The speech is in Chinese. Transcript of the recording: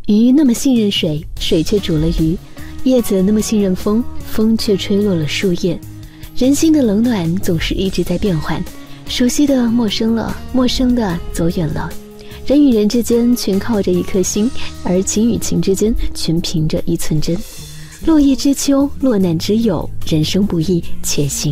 鱼那么信任水，水却煮了鱼；叶子那么信任风，风却吹落了树叶。人心的冷暖总是一直在变换，熟悉的陌生了，陌生的走远了。人与人之间全靠着一颗心，而情与情之间全凭着一寸真。落叶知秋，落难之友，人生不易，且行。